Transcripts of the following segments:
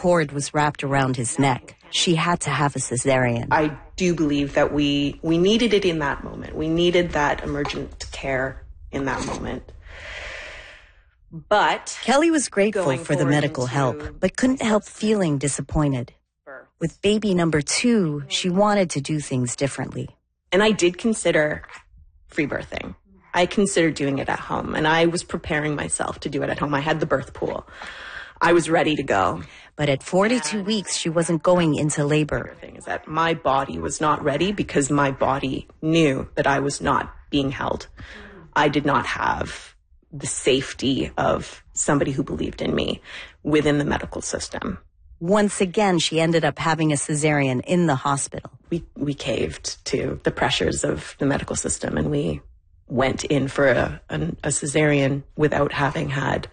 cord was wrapped around his neck. She had to have a cesarean. I do believe that we needed it in that moment. We needed that emergent care in that moment. But Kelly was grateful for the medical help, but couldn't help feeling disappointed. With baby number 2, she wanted to do things differently. And I did consider free birthing. I considered doing it at home, and I was preparing myself to do it at home. I had the birth pool. I was ready to go. But at 42 weeks, she wasn't going into labor. The thing is that my body was not ready because my body knew that I was not being held. I did not have the safety of somebody who believed in me within the medical system. Once again, she ended up having a cesarean in the hospital. We caved to the pressures of the medical system, and we went in for a cesarean without having had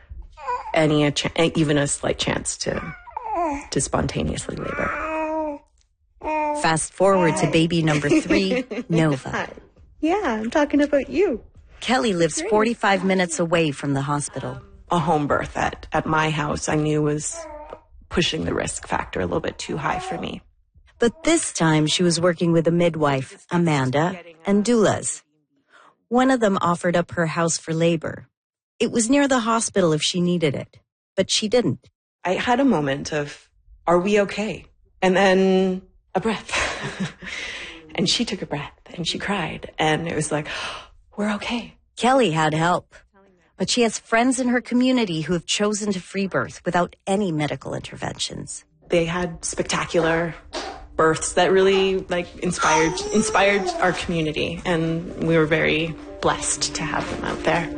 even a slight chance to spontaneously labor. Fast forward to baby number 3, Nova. Yeah, I'm talking about you. Kelly lives 45 minutes away from the hospital. A home birth at my house I knew was pushing the risk factor a little bit too high for me. But this time she was working with a midwife, Amanda, and doulas. One of them offered up her house for labor. It was near the hospital if she needed it, but she didn't. I had a moment of, are we okay? And then a breath. And she took a breath and she cried. And it was like, we're okay. Kelly had help, but she has friends in her community who have chosen to free birth without any medical interventions. They had spectacular births that really inspired our community, and we were very blessed to have them out there.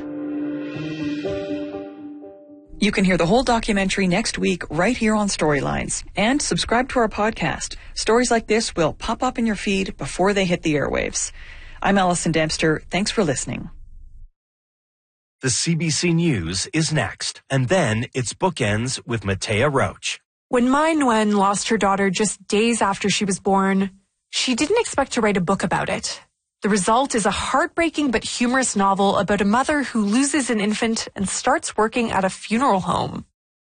You can hear the whole documentary next week right here on Storylines. And subscribe to our podcast. Stories like this will pop up in your feed before they hit the airwaves. I'm Alison Dempster. Thanks for listening. The CBC News is next, and then it's Bookends with Matea Roach. When Mai Nguyen lost her daughter just days after she was born, she didn't expect to write a book about it. The result is a heartbreaking but humorous novel about a mother who loses an infant and starts working at a funeral home.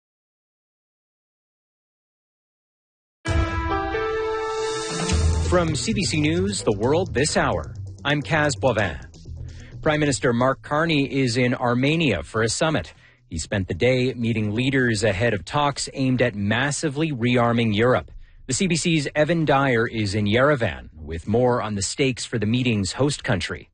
From CBC News, The World This Hour, I'm Kaz Boivin. Prime Minister Mark Carney is in Armenia for a summit. He spent the day meeting leaders ahead of talks aimed at massively rearming Europe. The CBC's Evan Dyer is in Yerevan with more on the stakes for the meeting's host country.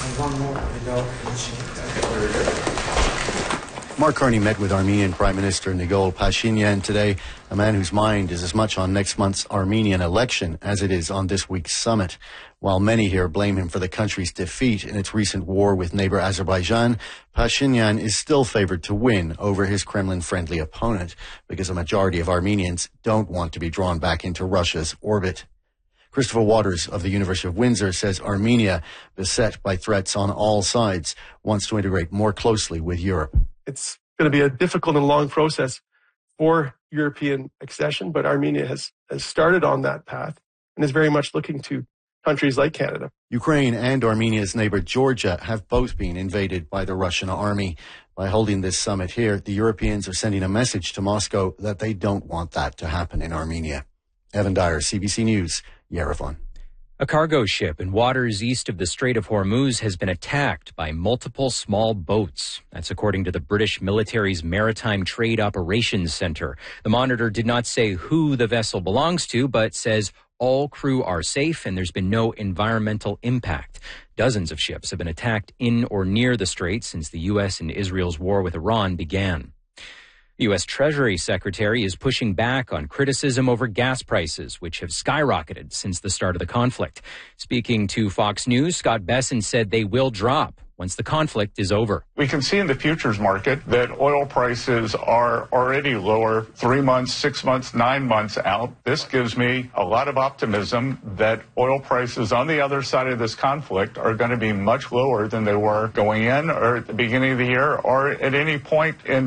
Mark Carney met with Armenian Prime Minister Nikol Pashinyan today, a man whose mind is as much on next month's Armenian election as it is on this week's summit. While many here blame him for the country's defeat in its recent war with neighbor Azerbaijan, Pashinyan is still favored to win over his Kremlin-friendly opponent because a majority of Armenians don't want to be drawn back into Russia's orbit. Christopher Waters of the University of Windsor says Armenia, beset by threats on all sides, wants to integrate more closely with Europe. It's going to be a difficult and long process for European accession, but Armenia has started on that path and is very much looking to countries like Canada. Ukraine and Armenia's neighbor Georgia have both been invaded by the Russian army. By holding this summit here, the Europeans are sending a message to Moscow that they don't want that to happen in Armenia. Evan Dyer, CBC News, Yerevan. A cargo ship in waters east of the Strait of Hormuz has been attacked by multiple small boats. That's according to the British military's Maritime Trade Operations Center. The Monitor did not say who the vessel belongs to, but says all crew are safe and there's been no environmental impact. Dozens of ships have been attacked in or near the strait since the U.S. and Israel's war with Iran began. The U.S. Treasury Secretary is pushing back on criticism over gas prices, which have skyrocketed since the start of the conflict. Speaking to Fox News, Scott Bessent said they will drop once the conflict is over. We can see in the futures market that oil prices are already lower 3 months, 6 months, 9 months out. This gives me a lot of optimism that oil prices on the other side of this conflict are going to be much lower than they were going in or at the beginning of the year or at any point in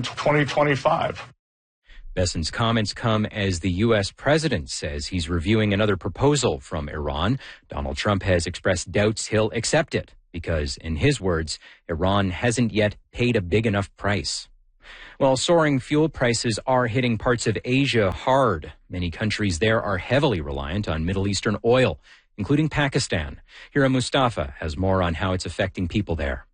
2025. Bessent's comments come as the U.S. president says he's reviewing another proposal from Iran. Donald Trump has expressed doubts he'll accept it because, in his words, Iran hasn't yet paid a big enough price. Well, soaring fuel prices are hitting parts of Asia hard. Many countries there are heavily reliant on Middle Eastern oil, including Pakistan. Hira Mustafa has more on how it's affecting people there.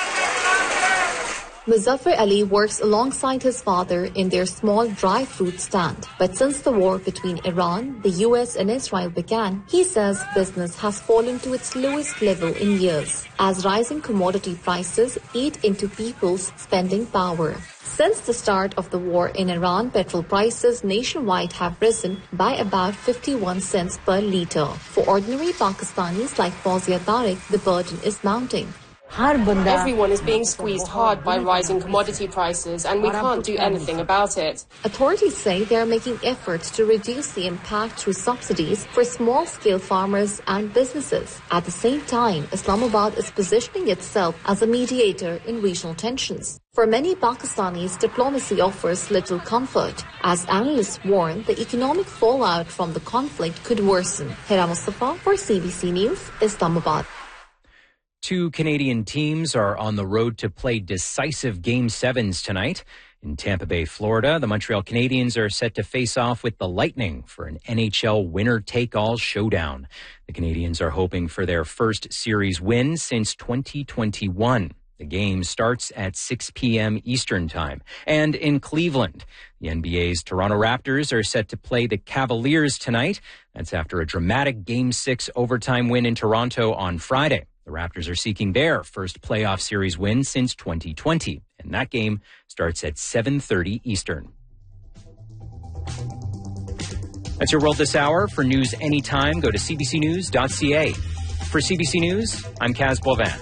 Muzaffar Ali works alongside his father in their small dry fruit stand. But since the war between Iran, the US and Israel began, he says business has fallen to its lowest level in years, as rising commodity prices eat into people's spending power. Since the start of the war in Iran, petrol prices nationwide have risen by about 51 cents per litre. For ordinary Pakistanis like Fawzia Tariq, the burden is mounting. Everyone is being squeezed hard by rising commodity prices, and we can't do anything about it. Authorities say they are making efforts to reduce the impact through subsidies for small-scale farmers and businesses. At the same time, Islamabad is positioning itself as a mediator in regional tensions. For many Pakistanis, diplomacy offers little comfort. As analysts warn, the economic fallout from the conflict could worsen. Hira Mustafa for CBC News, Islamabad. 2 Canadian teams are on the road to play decisive Game 7s tonight. In Tampa Bay, Florida, the Montreal Canadiens are set to face off with the Lightning for an NHL winner-take-all showdown. The Canadiens are hoping for their first series win since 2021. The game starts at 6 p.m. Eastern Time. And in Cleveland, the NBA's Toronto Raptors are set to play the Cavaliers tonight. That's after a dramatic Game 6 overtime win in Toronto on Friday. The Raptors are seeking their first playoff series win since 2020, and that game starts at 7:30 Eastern. That's your world this hour. For news anytime, go to cbcnews.ca. For CBC News, I'm Kaz Boivin.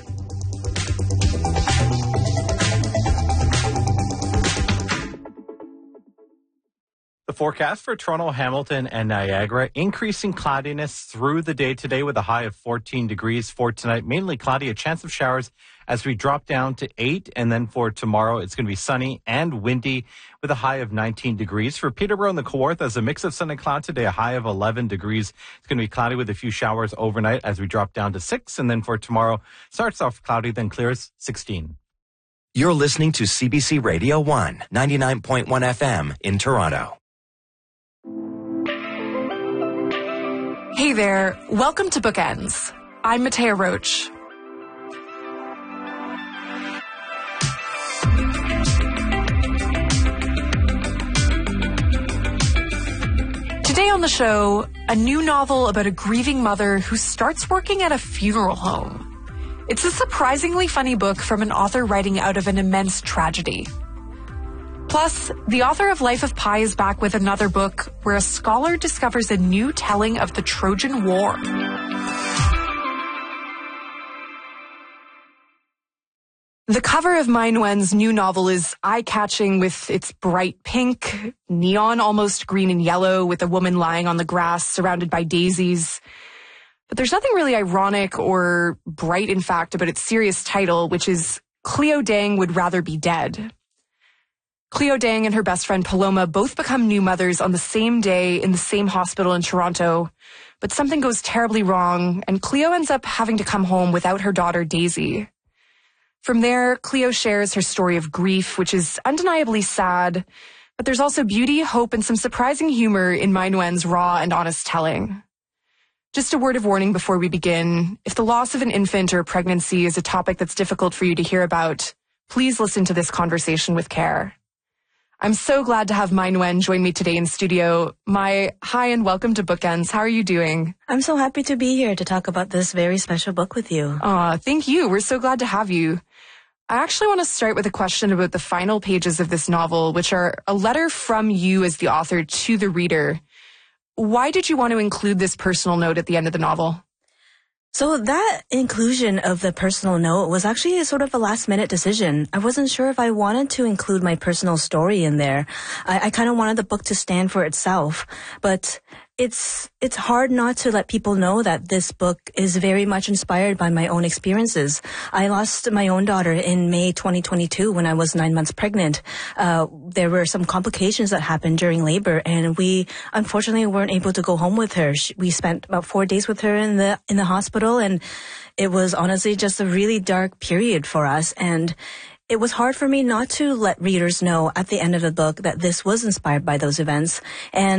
The forecast for Toronto, Hamilton, and Niagara, increasing cloudiness through the day today with a high of 14 degrees. For tonight, mainly cloudy, a chance of showers as we drop down to 8. And then for tomorrow, it's going to be sunny and windy with a high of 19 degrees. For Peterborough and the Kawarthas, a mix of sun and cloud today, a high of 11 degrees. It's going to be cloudy with a few showers overnight as we drop down to 6. And then for tomorrow, starts off cloudy, then clears 16. You're listening to CBC Radio 1, 99.1 FM in Toronto. Hey there, welcome to Bookends. I'm Matea Roach. Today on the show, a new novel about a grieving mother who starts working at a funeral home. It's a surprisingly funny book from an author writing out of an immense tragedy. Plus, the author of Life of Pi is back with another book where a scholar discovers a new telling of the Trojan War. The cover of Mai Nguyen's new novel is eye-catching with its bright pink, neon almost green and yellow, with a woman lying on the grass surrounded by daisies. But there's nothing really ironic or bright, in fact, about its serious title, which is Cleo Dang Would Rather Be Dead. Cleo Dang and her best friend Paloma both become new mothers on the same day in the same hospital in Toronto, but something goes terribly wrong, and Cleo ends up having to come home without her daughter Daisy. From there, Cleo shares her story of grief, which is undeniably sad, but there's also beauty, hope, and some surprising humor in Mai Nguyen's raw and honest telling. Just a word of warning before we begin. If the loss of an infant or pregnancy is a topic that's difficult for you to hear about, please listen to this conversation with care. I'm so glad to have Mai Nguyen join me today in studio. Mai, hi and welcome to Bookends. How are you doing? I'm so happy to be here to talk about this very special book with you. Thank you. We're so glad to have you. I actually want to start with a question about the final pages of this novel, which are a letter from you as the author to the reader. Why did you want to include this personal note at the end of the novel? So that inclusion of the personal note was actually sort of a last-minute decision. I wasn't sure if I wanted to include my personal story in there. I kind of wanted the book to stand for itself, but it's hard not to let people know that this book is very much inspired by my own experiences. I lost my own daughter in May 2022 when I was 9 months pregnant. There were some complications that happened during labor, and we unfortunately weren't able to go home with her. We spent about 4 days with her in the hospital, and it was honestly just a really dark period for us. And it was hard for me not to let readers know at the end of the book that this was inspired by those events. And